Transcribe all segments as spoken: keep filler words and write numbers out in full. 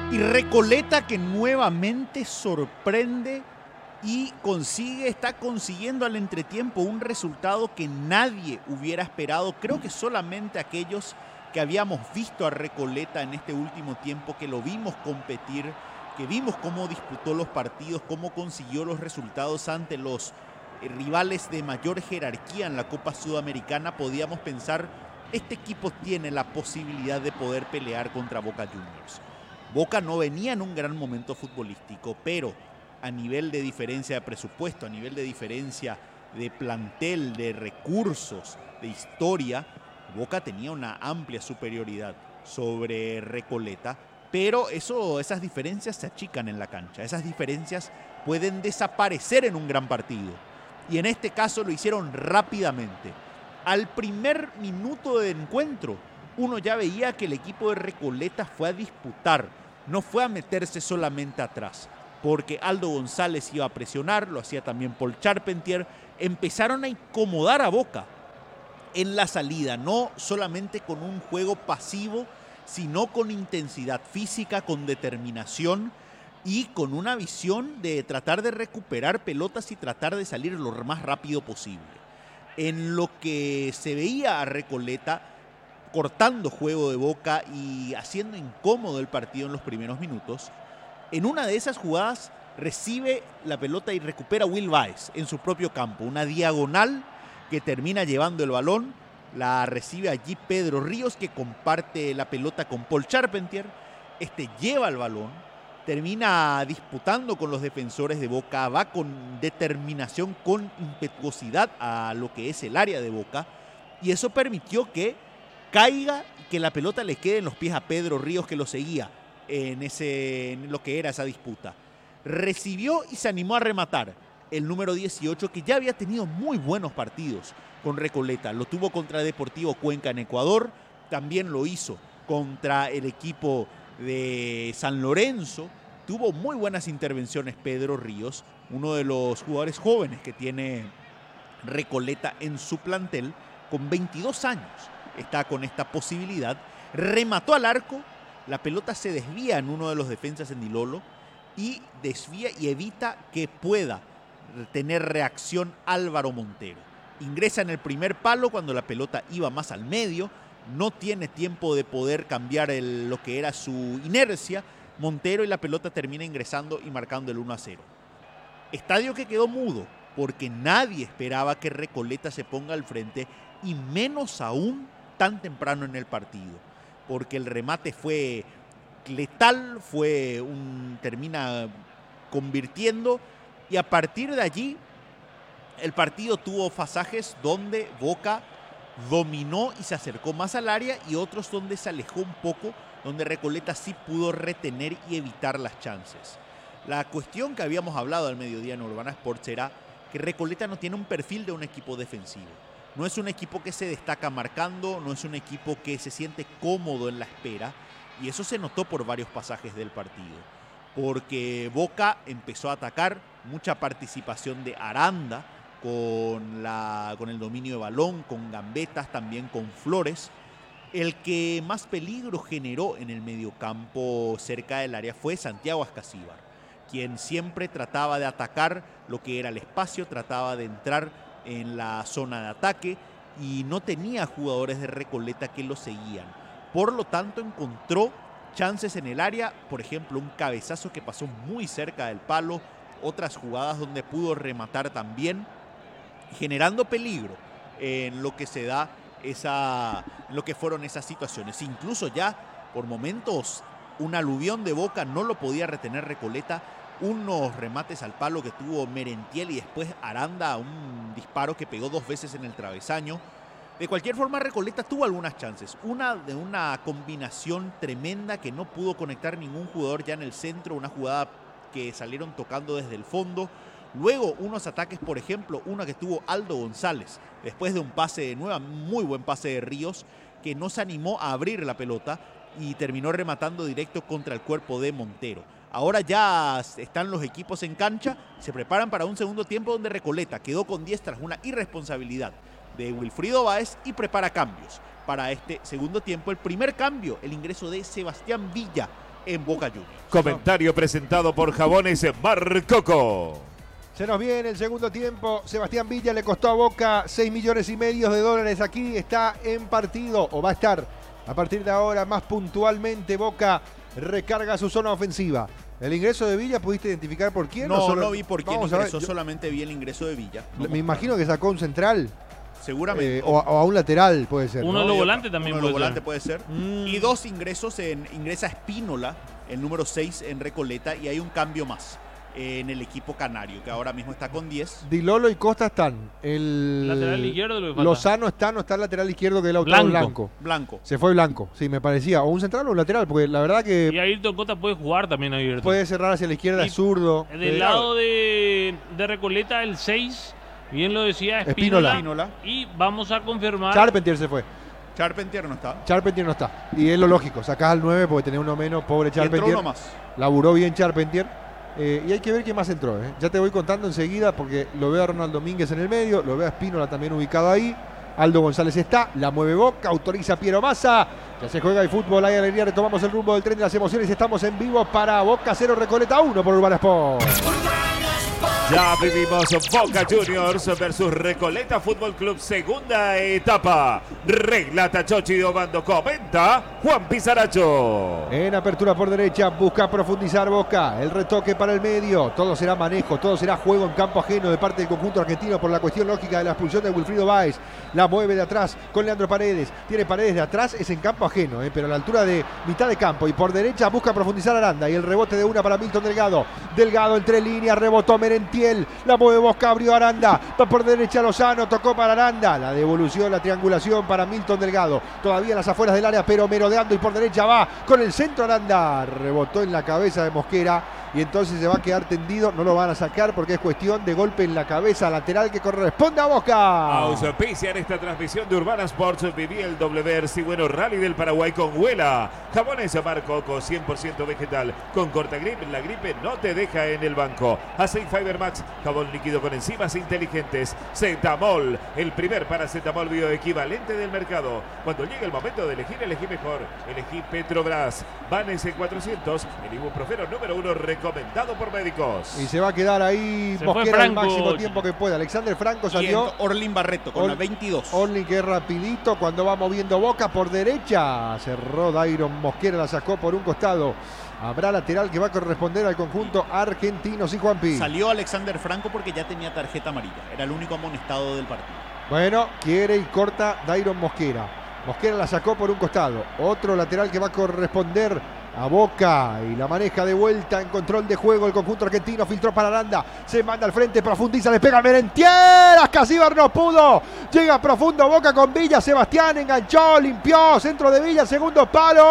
Y Recoleta, que nuevamente sorprende y consigue, está consiguiendo al entretiempo un resultado que nadie hubiera esperado. Creo que solamente aquellos que habíamos visto a Recoleta en este último tiempo, que lo vimos competir, que vimos cómo disputó los partidos, cómo consiguió los resultados ante los rivales de mayor jerarquía en la Copa Sudamericana, podíamos pensar, este equipo tiene la posibilidad de poder pelear contra Boca Juniors. Boca no venía en un gran momento futbolístico, pero a nivel de diferencia de presupuesto, a nivel de diferencia de plantel, de recursos, de historia, Boca tenía una amplia superioridad sobre Recoleta, pero eso, esas diferencias se achican en la cancha, esas diferencias pueden desaparecer en un gran partido. Y en este caso lo hicieron rápidamente. Al primer minuto de encuentro, uno ya veía que el equipo de Recoleta fue a disputar, no fue a meterse solamente atrás, porque Aldo González iba a presionar, lo hacía también Paul Charpentier, empezaron a incomodar a Boca en la salida, no solamente con un juego pasivo, sino con intensidad física, con determinación y con una visión de tratar de recuperar pelotas y tratar de salir lo más rápido posible. En lo que se veía a Recoleta cortando juego de Boca y haciendo incómodo el partido en los primeros minutos, en una de esas jugadas recibe la pelota y recupera Will Báez en su propio campo, una diagonal que termina llevando el balón, la recibe allí Pedro Ríos, que comparte la pelota con Paul Charpentier, este lleva el balón, termina disputando con los defensores de Boca, va con determinación, con impetuosidad a lo que es el área de Boca, y eso permitió que caiga y que la pelota le quede en los pies a Pedro Ríos, que lo seguía en, ese, en lo que era esa disputa. Recibió y se animó a rematar el número dieciocho, que ya había tenido muy buenos partidos con Recoleta. Lo tuvo contra Deportivo Cuenca en Ecuador, también lo hizo contra el equipo de San Lorenzo. Tuvo muy buenas intervenciones Pedro Ríos, uno de los jugadores jóvenes que tiene Recoleta en su plantel, con veintidós años. Está con esta posibilidad, remató al arco, la pelota se desvía en uno de los defensas en Dilolo y desvía y evita que pueda tener reacción Álvaro Montero. Ingresa en el primer palo cuando la pelota iba más al medio, no tiene tiempo de poder cambiar el, lo que era su inercia, Montero, y la pelota termina ingresando y marcando el uno a cero. Estadio que quedó mudo porque nadie esperaba que Recoleta se ponga al frente, y menos aún tan temprano en el partido, porque el remate fue letal, fue un, termina convirtiendo, y a partir de allí el partido tuvo pasajes donde Boca dominó y se acercó más al área, y otros donde se alejó un poco, donde Recoleta sí pudo retener y evitar las chances. La cuestión que habíamos hablado al mediodía en Urbana Sports era que Recoleta no tiene un perfil de un equipo defensivo. No es un equipo que se destaca marcando, no es un equipo que se siente cómodo en la espera, y eso se notó por varios pasajes del partido, porque Boca empezó a atacar, mucha participación de Aranda con, la, con el dominio de balón, con gambetas, también con Flores. El que más peligro generó en el mediocampo cerca del área fue Santiago Ascasíbar, quien siempre trataba de atacar lo que era el espacio, trataba de entrar en la zona de ataque y no tenía jugadores de Recoleta que lo seguían. Por lo tanto, encontró chances en el área, por ejemplo, un cabezazo que pasó muy cerca del palo, otras jugadas donde pudo rematar también, generando peligro en lo que se da esa, en lo que fueron esas situaciones. Incluso ya por momentos un aluvión de Boca no lo podía retener Recoleta, unos remates al palo que tuvo Merentiel y después Aranda, un disparo que pegó dos veces en el travesaño. De cualquier forma, Recoleta tuvo algunas chances, una de una combinación tremenda que no pudo conectar ningún jugador ya en el centro, una jugada que salieron tocando desde el fondo. Luego unos ataques, por ejemplo, uno que tuvo Aldo González, después de un pase de nueva, muy buen pase de Ríos, que no se animó a abrir la pelota y terminó rematando directo contra el cuerpo de Montero. Ahora ya están los equipos en cancha, se preparan para un segundo tiempo donde Recoleta quedó con diez tras una irresponsabilidad de Wilfrido Báez y prepara cambios para este segundo tiempo. El primer cambio, el ingreso de Sebastián Villa en Boca Juniors. Comentario presentado por Jabones Mar Coco. Se nos viene el segundo tiempo. Sebastián Villa le costó a Boca seis millones y medio de dólares. Aquí está en partido, o va a estar a partir de ahora más puntualmente. Boca recarga su zona ofensiva. ¿El ingreso de Villa pudiste identificar por quién? No, solo... no vi por quién Vamos ingresó, yo... solamente vi el ingreso de Villa. No, me imagino que sacó un central. Seguramente. Eh, o, o a un lateral puede ser. Uno ¿no? de los volantes también Uno de puede los ser. volantes puede ser. Mm. Y dos ingresos, en ingresa Espínola, el número seis en Recoleta, y hay un cambio más en el equipo canario, que ahora mismo está con diez. Di Lolo y Costa están. El Lateral izquierdo lo que falta. Lozano está, no está el lateral izquierdo, que es Lautaro Blanco. Blanco. Blanco. Se fue Blanco, sí, me parecía. O un central o un lateral, porque la verdad que Y Ayrton Costa puede jugar también abierto. puede cerrar hacia la izquierda, Y es zurdo. Del Eh, lado de, de Recoleta, el seis, bien lo decía Espínola. Espínola. Y vamos a confirmar. Charpentier se fue. Charpentier no está. Charpentier no está. Y es lo lógico, sacás al nueve porque tenés uno menos, pobre Y entró Charpentier. uno más. Laburó bien Charpentier. Eh, y hay que ver quién más entró. ¿eh? Ya te voy contando enseguida porque lo veo a Ronald Domínguez en el medio, lo veo a Espínola también ubicado ahí. Aldo González está, la mueve Boca, autoriza Piero Massa. Ya se juega el fútbol, hay alegría, retomamos el rumbo del tren de las emociones. Estamos en vivo para Boca cero, Recoleta uno por Urbana Sport. Ya vivimos Boca Juniors versus Recoleta Fútbol Club, segunda etapa. Relata Chochi Obando, comenta Juan Pizaracho. En apertura por derecha, busca profundizar Boca. El retoque para el medio. Todo será manejo, todo será juego en campo ajeno de parte del conjunto argentino por la cuestión lógica de la expulsión de Wilfrido Báez. La mueve de atrás con Leandro Paredes. Tiene Paredes de atrás, es en campo ajeno, eh, pero a la altura de mitad de campo. Y por derecha busca profundizar Aranda. Y el rebote de una para Milton Delgado. Delgado entre líneas, rebotó Merentiel. La mueve Boca, abrió Aranda. Va por derecha Lozano, tocó para Aranda. La devolución, la triangulación para Milton Delgado. Todavía en las afueras del área, pero merodeando y por derecha va con el centro Aranda. Rebotó en la cabeza de Mosquera y entonces se va a quedar tendido. No lo van a sacar porque es cuestión de golpe en la cabeza lateral que corresponde a Boca. Auspicia en esta transmisión de Urbana Sports. Viví el W R C Bueno Rally del Paraguay con Huela. Jabones Mar Coco, cien por ciento vegetal. Con Cortagrip, la gripe no te deja en el banco. Aceite Fiber Max, jabón líquido con enzimas inteligentes. Cetamol, el primer paracetamol bioequivalente del mercado. Cuando llegue el momento de elegir, elegí mejor. Elegí Petrobras. Vanes cuatrocientos, el ibuprofeno número uno recomendado por médicos. Y se va a quedar ahí Se fue Mosquera el Franco. máximo tiempo que pueda. Alexander Franco Y salió. entró Orlin Barreto con Or- la veintidós. Orlin que es rapidito cuando va moviendo Boca por derecha. Cerró Dairon Mosquera, la sacó por un costado. Habrá lateral que va a corresponder al conjunto argentino, sí, Juanpi. Salió Alexander Franco porque ya tenía tarjeta amarilla. Era el único amonestado del partido. Bueno, quiere y corta Dairon Mosquera. Mosquera la sacó por un costado. Otro lateral que va a corresponder a Boca y la maneja de vuelta en control de juego el conjunto argentino. Filtró para Aranda, se manda al frente, profundiza, le pega a Merentiel. Ascasíbar no pudo, llega profundo Boca con Villa. Sebastián enganchó, limpió, centro de Villa, segundo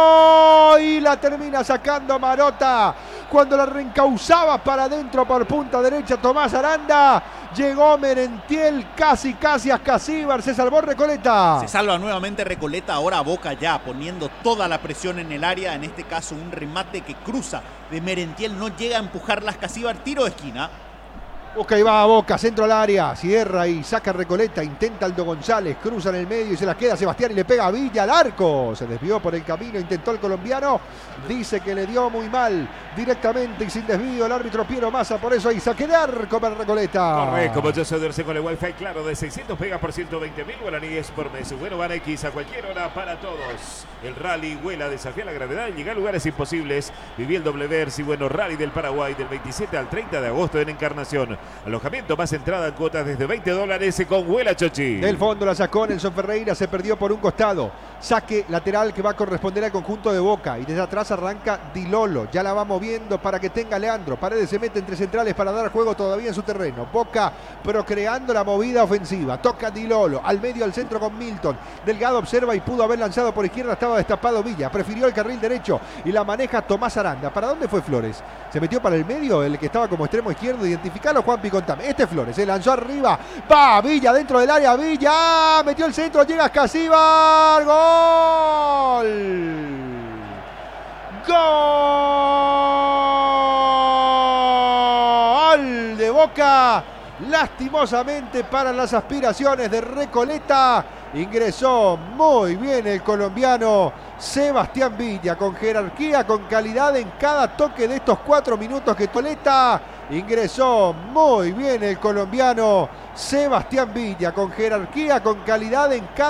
palo y la termina sacando Marota cuando la reencauzaba para adentro por punta derecha Tomás Aranda. Llegó Merentiel, casi casi Ascasíbar, se salvó Recoleta. Se salva nuevamente Recoleta, ahora Boca ya poniendo toda la presión en el área. En este caso un remate que cruza de Merentiel, no llega a empujar las Casíbar, tiro de esquina. Busca y va a Boca, centro al área, cierra y saca Recoleta, intenta Aldo González, cruza en el medio y se la queda Sebastián y le pega a Villa al arco. Se desvió por el camino, intentó el colombiano, dice que le dio muy mal, directamente y sin desvío el árbitro Piero Massa, por eso hay saque de arco para Recoleta. Corre, como yo soy Derse con el Wi-Fi claro de seiscientos megas por ciento veinte mil guaraníes por mes. Bueno, van X a cualquier hora para todos. El rally Huela desafía la gravedad y llega a lugares imposibles. Viví el W R C Bueno Rally del Paraguay del veintisiete al treinta de agosto en Encarnación. Alojamiento más entrada en cuotas desde veinte dólares con Huela Chochi. Del fondo la sacó Nelson Ferreira, se perdió por un costado. Saque lateral que va a corresponder al conjunto de Boca. Y desde atrás arranca Di Lolo. Ya la va moviendo para que tenga Leandro. Paredes se mete entre centrales para dar juego todavía en su terreno. Boca procreando la movida ofensiva. Toca Di Lolo. Al medio, al centro con Milton. Delgado observa y pudo haber lanzado por izquierda. Estaba destapado Villa. Prefirió el carril derecho y la maneja Tomás Aranda. ¿Para dónde fue Flores? Se metió para el medio, el que estaba como extremo izquierdo. Identificalo, Juanpi, contame. Este es Flores. Se lanzó arriba. Va Villa dentro del área. Villa metió el centro. Llega Ascasíbar. ¡Gol! ¡Gol! De Boca. Lastimosamente para las aspiraciones de Recoleta. Ingresó muy bien el colombiano Sebastián Villa, con jerarquía, con calidad en cada toque de estos cuatro minutos que Toleta ingresó muy bien el colombiano Sebastián Villa, con jerarquía, con calidad en cada